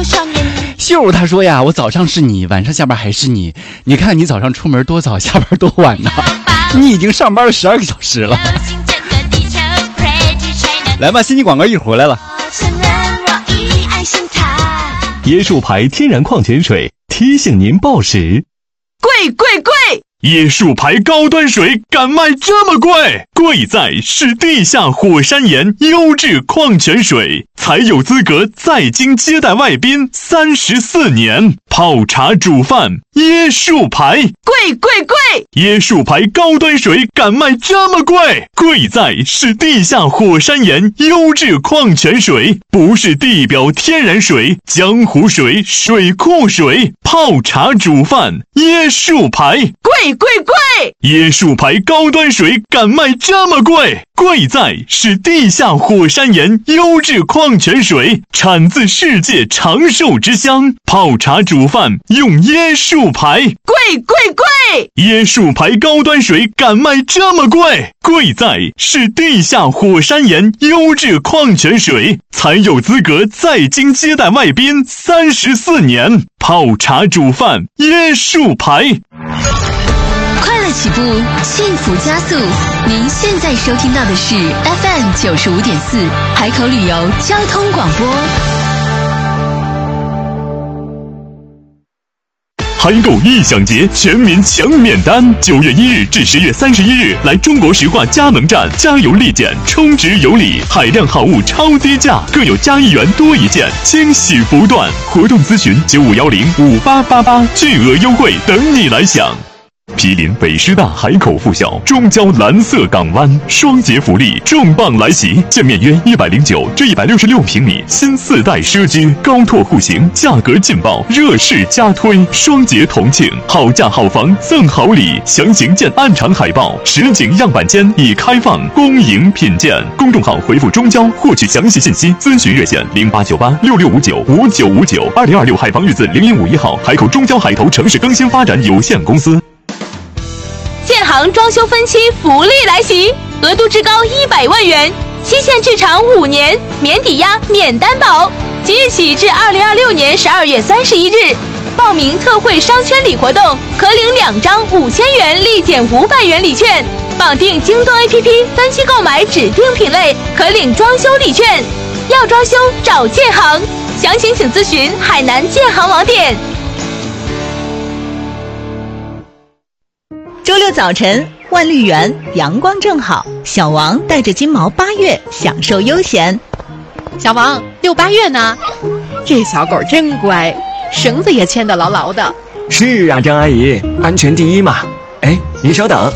秀他说呀，我早上是你，晚上下班还是你，你看你早上出门多早，下班多晚呢，你已经上班了12个小时了。来吧，心机广告一会儿回来了。 椰树牌天然矿泉水提醒您报时。 贵贵贵！ 椰树牌高端水敢卖这么贵？贵在是地下火山岩优质矿泉水，才有资格在京接待外宾34年。泡茶煮饭，椰树牌， 贵贵贵！ 椰树牌高端水敢卖这么贵？贵在是地下火山岩优质矿泉水，不是地表天然水、江湖水、水库水。泡茶煮饭，椰树牌， 贵贵贵！ 椰树牌高端水敢卖这么贵？贵在是地下火山岩优质矿泉水，产自世界长寿之乡。泡茶煮饭用椰树牌， 贵贵贵！ 椰树牌高端水敢卖这么贵？贵在是地下火山岩优质矿泉水，才有资格在京接待外宾34年。泡茶煮饭，椰树牌。 快乐起步，幸福加速。您现在收听到的是 FM 95.4海口旅游交通广播。 海购异享节全民抢免单，9月1日至10月31日，来中国石化加盟站加油立减，充值有礼，海量好物超低价，各有加1元多一件，惊喜不断。活动咨询95105888，巨额优惠等你来享。毗邻北师大海口附校，中交蓝色港湾，双节福利重磅来袭，建面约109至166平米新4代奢居，高拓户型，价格劲爆，热市加推，双节同庆，好价好房赠好礼，详情见暗场海报。实景样板间已开放，恭迎品鉴。公众号回复中交获取详细信息，咨询热线089866595959，2026海防御字0151号，海口中交海投城市更新发展有限公司。 建行装修分期福利来袭，额度至高100万元，期限至长5年，免抵押免担保，即日起至2026年12月31日。报名特惠商圈礼活动，可领2张5000元立减500元礼券，绑定京东 APP 分期购买指定品类，可领装修礼券。要装修找建行，详情请咨询海南建行网点。 周六早晨，万绿园阳光正好，小王带着金毛8月享受悠闲。 小王，6、8月呢？这小狗真乖，绳子也牵得牢牢的。 是啊，张阿姨，安全第一嘛。哎，您稍等。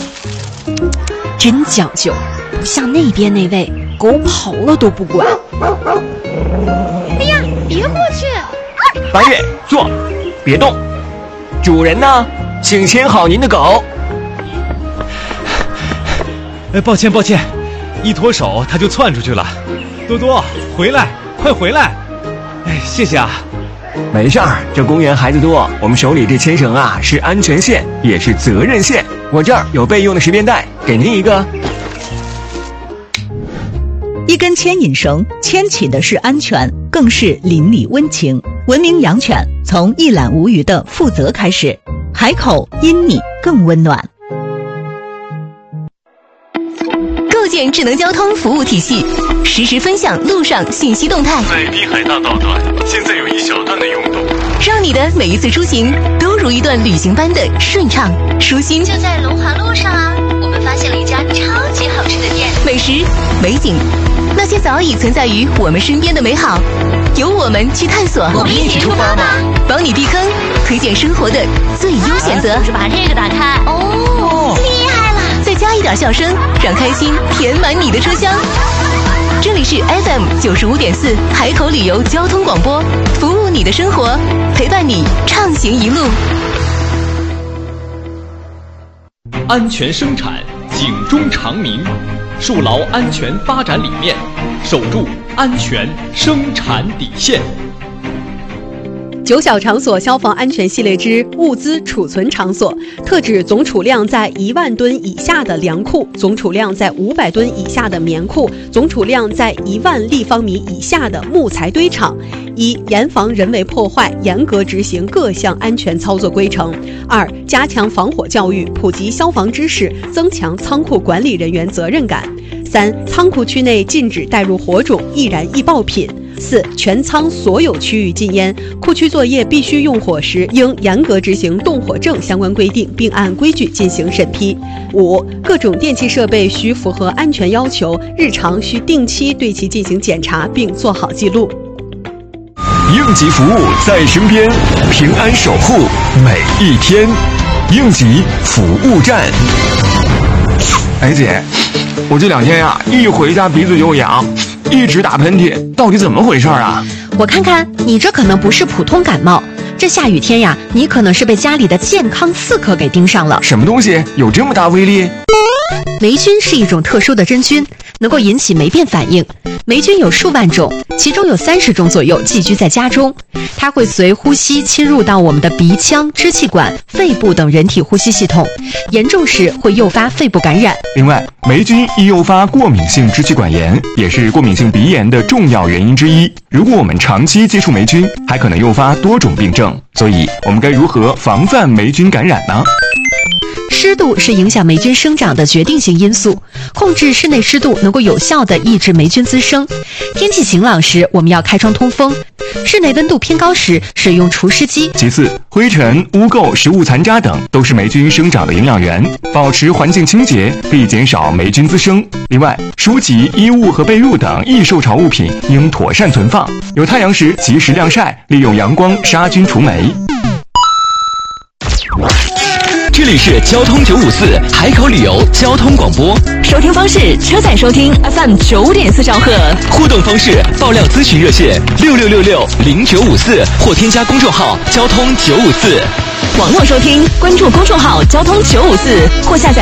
真讲究，不像那边那位，狗跑了都不管。 哎呀，别过去 8月，坐，别动。主人呢？请牵好您的狗。 抱歉，一脱手它就窜出去了。多多，回来，快回来！谢谢啊。 没事儿，这公园孩子多，我们手里这牵绳啊是安全线，也是责任线。我这儿有备用的10便带，给您一个。 一根牵引绳，牵起的是安全，更是邻里温情。文明养犬，从一览无余的负责开始。海口因你更温暖。 构建智能交通服务体系，实时分享路上信息动态。 在滨海大道段，现在有一小段的拥堵， 让你的每一次出行都如一段旅行般的顺畅舒心。 就在龙华路上啊，我们发现了一家超级好吃的店， 美食、美景，那些早已存在于我们身边的美好，由我们去探索。 我们一起出发吧， 帮你避坑，推荐生活的最优选择。 就是把这个打开，哦，厉害了！ 再加一点笑声，让开心填满你的车厢。这里是 FM 95.4海口旅游交通广播，服务你的生活，陪伴你畅行一路。 安全生产，警钟长鸣，树牢安全发展理念，守住安全生产底线。 9小场所消防安全系列之物资储存场所，特指总储量在1万吨以下的粮库，总储量在500吨以下的棉库，总储量在1万立方米以下的木材堆场。1、严防人为破坏，严格执行各项安全操作规程。2、加强防火教育，普及消防知识，增强仓库管理人员责任感。3、仓库区内禁止带入火种、易燃易爆品。4、全仓所有区域禁烟，库区作业必须用火时，应严格执行动火证相关规定，并按规矩进行审批。5、各种电器设备需符合安全要求，日常需定期对其进行检查，并做好记录。 应急服务在身边，平安守护每一天。应急服务站。哎姐，我这2天呀，一回家鼻子就痒，一直打喷嚏，到底怎么回事啊？ 我看看，你这可能不是普通感冒，这下雨天呀，你可能是被家里的健康刺客给盯上了。 什么东西有这么大威力？ 霉菌是一种特殊的真菌，能够引起霉变反应。霉菌有数万种，其中有30种左右寄居在家中。它会随呼吸侵入到我们的鼻腔、支气管、肺部等人体呼吸系统，严重时会诱发肺部感染。 另外，霉菌易诱发过敏性支气管炎，也是过敏性鼻炎的重要原因之一。如果我们长期接触霉菌，还可能诱发多种病症。所以，我们该如何防范霉菌感染呢？ 湿度是影响霉菌生长的决定性因素，控制室内湿度能够有效地抑制霉菌滋生。天气晴朗时，我们要开窗通风；室内温度偏高时，使用除湿机。 其次，灰尘、污垢、食物残渣等都是霉菌生长的营养源，保持环境清洁可以减少霉菌滋生。另外，书籍、衣物和被褥等易受潮物品应妥善存放，有太阳时及时晾晒，利用阳光杀菌除霉。 这里是交通954海口旅游交通广播， 收听方式：车载收听 FM 95.4兆赫， 互动方式：爆料咨询热线66660954或添加公众号交通954， 网络收听关注公众号交通954或下载